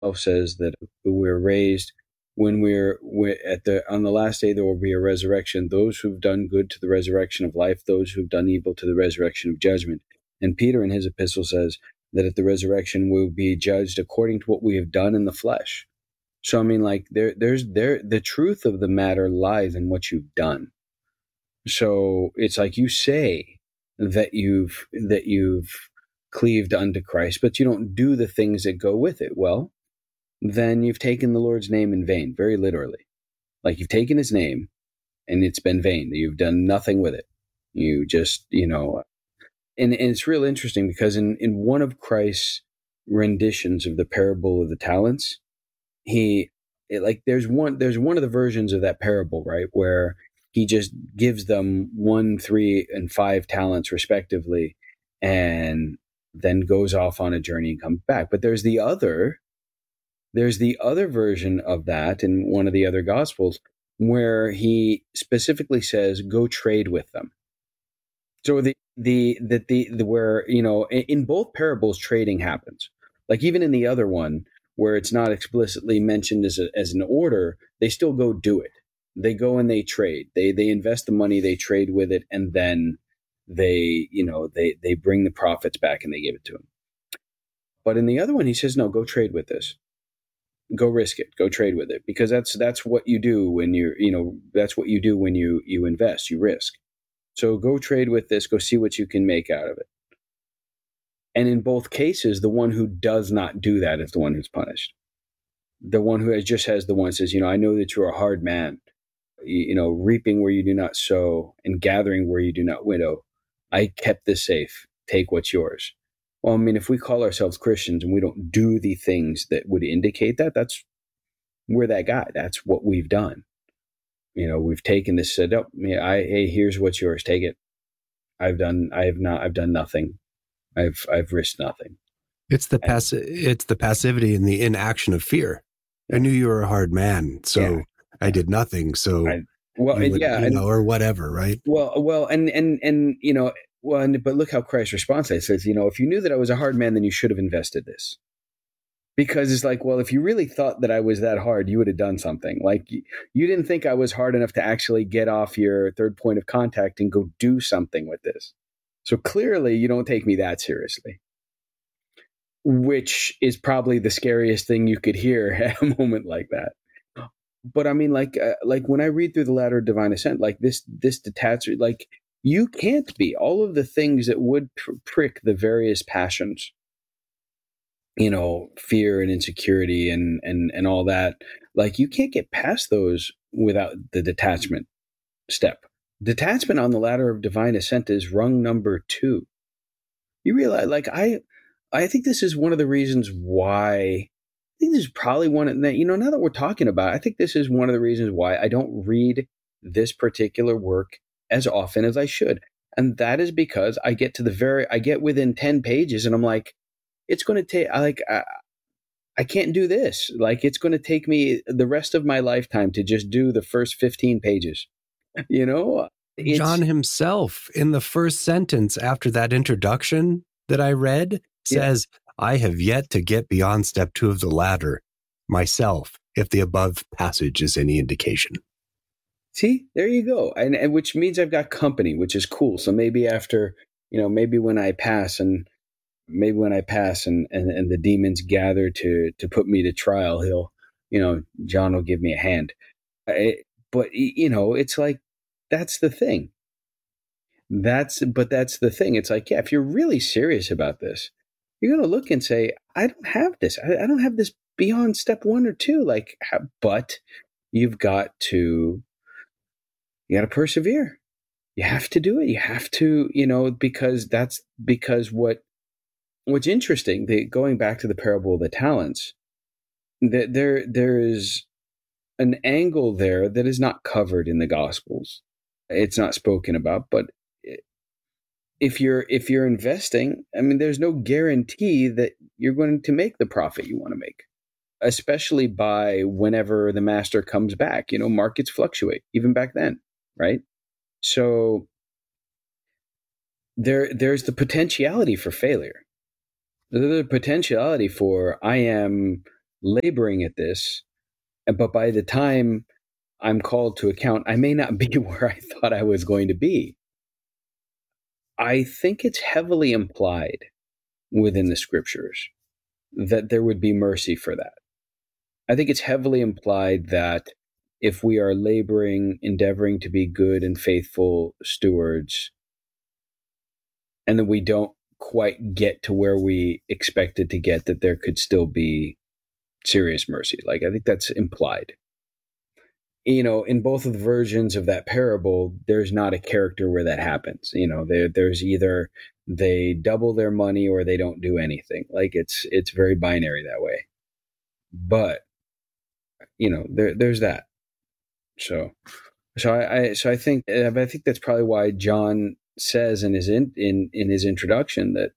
says that we're raised when we're on the last day there will be a resurrection. Those who've done good to the resurrection of life, those who've done evil to the resurrection of judgment. And Peter in his epistle says that at the resurrection we'll be judged according to what we have done in the flesh. So I mean, like the truth of the matter lies in what you've done. So it's like you say that you've cleaved unto Christ, but you don't do the things that go with it. Well, then you've taken the Lord's name in vain, very literally. Like you've taken his name and it's been vain. You've done nothing with it. You just, and it's real interesting because in one of Christ's renditions of the parable of the talents, there's one of the versions of that parable, right, where he just gives them 1, 3, and 5 talents respectively, and then goes off on a journey and comes back. But there's the other version of that in one of the other gospels where he specifically says, "Go trade with them." So where in both parables trading happens. Like even in the other one where it's not explicitly mentioned as an order, they still go do it. They go and they trade. They invest the money, they trade with it, and then they bring the profits back and they give it to him. But in the other one, he says, "No, go trade with this. Go risk it. Go trade with it, because that's what you do when that's what you do when you invest. You risk. So go trade with this. Go see what you can make out of it." And in both cases, the one who does not do that is the one who's punished. The one who just has the one says, "I know that you're a hard man, reaping where you do not sow and gathering where you do not widow. I kept this safe. Take what's yours." Well, I mean, if we call ourselves Christians and we don't do the things that would indicate that, we're that guy. That's what we've done. We've taken this, said, "Oh, hey, here's what's yours. Take it. I've done nothing. I've risked nothing." It's the passivity and the inaction of fear. Yeah. I knew you were a hard man, so yeah. I did nothing. So or whatever, right? But look how Christ responds. It says, "If you knew that I was a hard man, then you should have invested this." Because it's like, well, if you really thought that I was that hard, you would have done something. Like you didn't think I was hard enough to actually get off your third point of contact and go do something with this. So clearly you don't take me that seriously, which is probably the scariest thing you could hear at a moment like that. But I mean, like when I read through the ladder of divine ascent, like this detachment, like you can't be all of the things that would prick the various passions, fear and insecurity and all that. Like you can't get past those without the detachment step. Detachment on the ladder of divine ascent is rung number 2. You realize, like I think this is one of the reasons why. I think this is probably one of the, now that we're talking about it, I think this is one of the reasons why I don't read this particular work as often as I should. And that is because I get within 10 pages and I'm like, it's going to take, I can't do this. Like, it's going to take me the rest of my lifetime to just do the first 15 pages, John himself, in the first sentence after that introduction that I read, says, "I have yet to get beyond step 2 of the ladder myself, if the above passage is any indication." See, there you go. And which means I've got company, which is cool. So maybe after, maybe when I pass and the demons gather to put me to trial, John will give me a hand. But it's like, that's the thing. That's the thing. It's like, if you're really serious about this, you're going to look and say, I don't have this. I don't have this beyond step 1 or 2. But you've got to persevere. You have to do it. You have to, because what's interesting, going back to the parable of the talents, that there is an angle there that is not covered in the Gospels. It's not spoken about, but if you're investing, I mean, there's no guarantee that you're going to make the profit you want to make, especially by whenever the master comes back. Markets fluctuate even back then, right? So there's the potentiality for failure. There's the potentiality for, I am laboring at this, but by the time I'm called to account, I may not be where I thought I was going to be. I think it's heavily implied within the scriptures that there would be mercy for that. I think it's heavily implied that if we are laboring, endeavoring to be good and faithful stewards, and that we don't quite get to where we expected to get, that there could still be serious mercy. Like, I think that's implied. In both of the versions of that parable, there's not a character where that happens. There's either they double their money or they don't do anything. Like, it's very binary that way. But there's that. So I think that's probably why John says in his his introduction that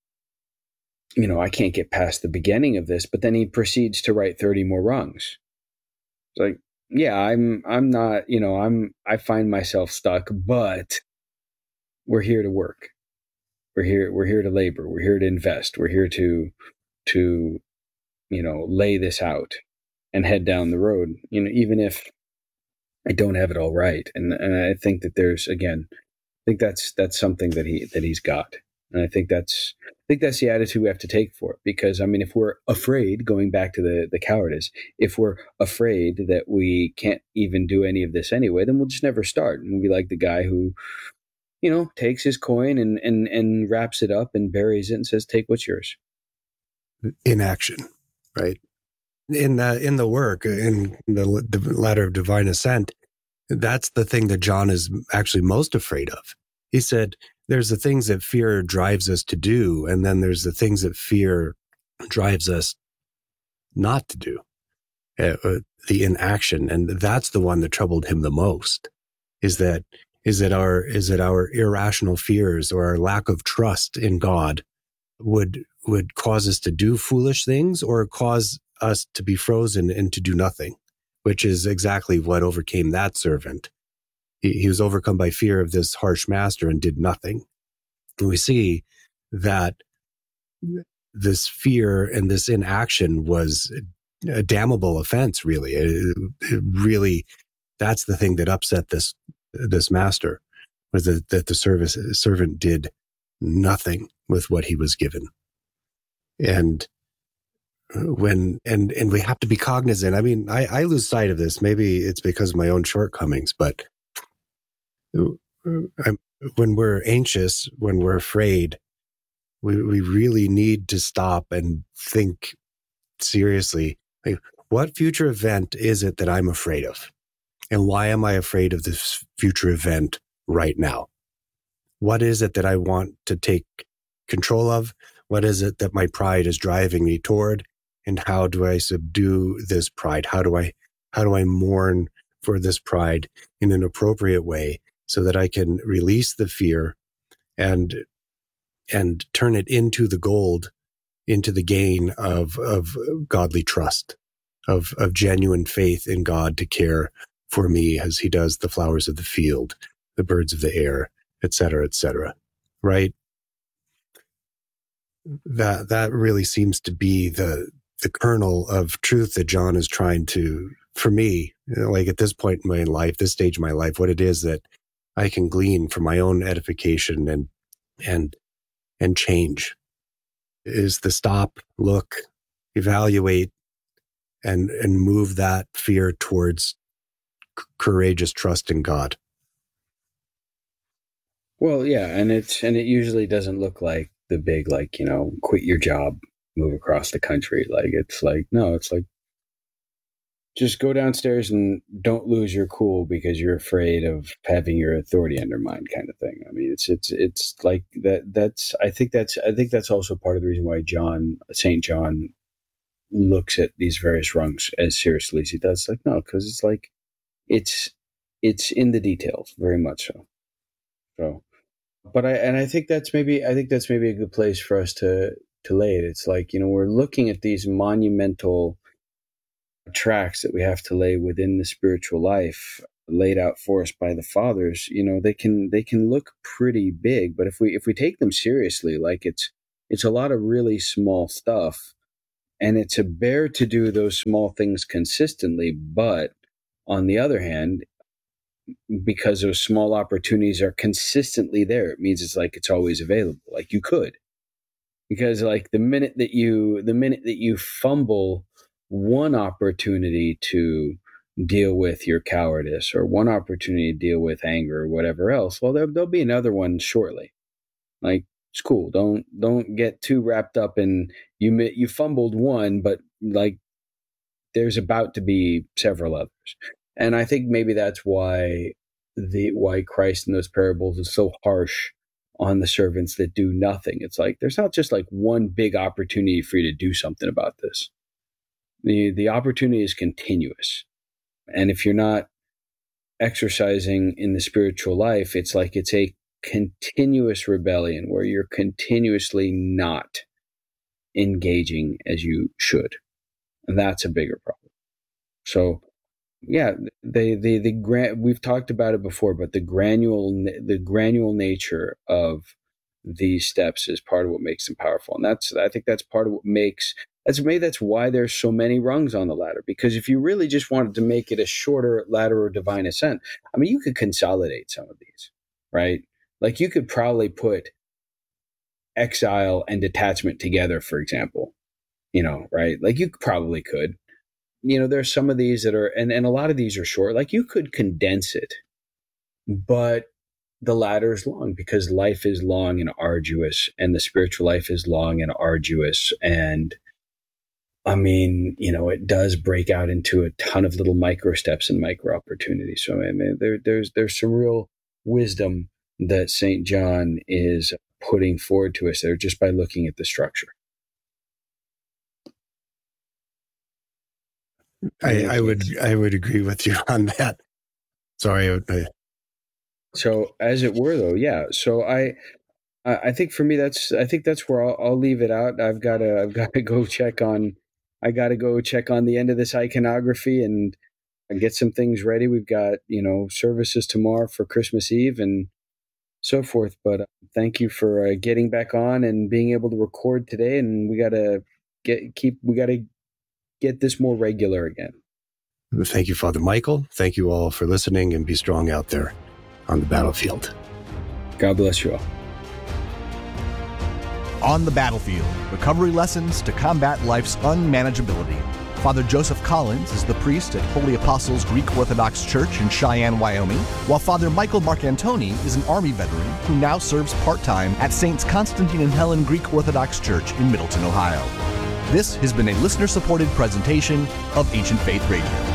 I can't get past the beginning of this, but then he proceeds to write 30 more rungs. It's like, yeah, I'm not, I find myself stuck, but we're here to work. We're here to labor. We're here to invest. We're here to lay this out and head down the road, even if I don't have it all right. And I think that there's, again, I think that's something that he's got. And I think that's the attitude we have to take for it. Because, if we're afraid, going back to the cowardice, if we're afraid that we can't even do any of this anyway, then we'll just never start. And we'll be like the guy who, takes his coin and wraps it up and buries it and says, take what's yours. Inaction, right? In the work, in the ladder of divine ascent, that's the thing that John is actually most afraid of. He said, there's the things that fear drives us to do, and then there's the things that fear drives us not to do, the inaction. And that's the one that troubled him the most, is that our irrational fears or our lack of trust in God would cause us to do foolish things or cause us to be frozen and to do nothing, which is exactly what overcame that servant. He was overcome by fear of this harsh master and did nothing. And we see that this fear and this inaction was a damnable offense, really. It really, that's the thing that upset this master, was that the servant did nothing with what he was given. And and we have to be cognizant. I lose sight of this. Maybe it's because of my own shortcomings, but when we're anxious, when we're afraid, we really need to stop and think seriously. Like, what future event is it that I'm afraid of? And why am I afraid of this future event right now? What is it that I want to take control of? What is it that my pride is driving me toward? And how do I subdue this pride? How do I mourn for this pride in an appropriate way so that I can release the fear and turn it into the gold, into the gain of godly trust, of genuine faith in God to care for me as he does the flowers of the field, the birds of the air, et cetera, right? That really seems to be the kernel of truth that John is trying to, for me, like at this point in my life, this stage of my life, what it is that I can glean for my own edification and change is to stop, look, evaluate, and move that fear towards courageous trust in God. Well, yeah, and it usually doesn't look like the big, quit your job, move across the country. It's like just go downstairs and don't lose your cool because you're afraid of having your authority undermined, kind of thing. It's like that. I think that's also part of the reason why St. John looks at these various rungs as seriously as he does. Like, no, because it's like it's in the details, very much so. So, but I think that's maybe a good place for us to lay it. It's like, we're looking at these monumental tracks that we have to lay within the spiritual life laid out for us by the fathers. They can look pretty big, but if we take them seriously, like it's a lot of really small stuff And it's a bear to do those small things consistently. But on the other hand, because those small opportunities are consistently there, it means it's like it's always available. Like you could, because like the minute that you fumble one opportunity to deal with your cowardice or one opportunity to deal with anger or whatever else, well, there'll be another one shortly. Like, it's cool. Don't get too wrapped up in you fumbled one, but like there's about to be several others. And I think maybe that's why Christ in those parables is so harsh on the servants that do nothing. It's like there's not just like one big opportunity for you to do something about this. The opportunity is continuous. And if you're not exercising in the spiritual life, it's like it's a continuous rebellion where you're continuously not engaging as you should. And that's a bigger problem. So yeah, we've talked about it before, but the granular nature of these steps is part of what makes them powerful. And I think that's part of what that's why there's so many rungs on the ladder. Because if you really just wanted to make it a shorter ladder of divine ascent, I mean, you could consolidate some of these, right? Like you could probably put exile and detachment together, for example, right? Like you probably could. There's some of these that are, and a lot of these are short. Like you could condense it, but the ladder is long because life is long and arduous, and the spiritual life is long and arduous. And I mean, it does break out into a ton of little micro steps and micro opportunities. So I mean, there's some real wisdom that St. John is putting forward to us there just by looking at the structure. I would agree with you on that. Sorry. So as it were, though, yeah. So I think for me that's where I'll leave it out. I've got to go check on the end of this iconography and get some things ready. We've got services tomorrow for Christmas Eve and so forth. But thank you for getting back on and being able to record today. And we got to get this more regular again. Thank you, Father Michael. Thank you all for listening, and be strong out there on the battlefield. God bless you all. On the Battlefield, recovery lessons to combat life's unmanageability. Father Joseph Collins is the priest at Holy Apostles Greek Orthodox Church in Cheyenne, Wyoming, while Father Michael Marcantoni is an Army veteran who now serves part-time at Saints Constantine and Helen Greek Orthodox Church in Middleton, Ohio. This has been a listener-supported presentation of Ancient Faith Radio.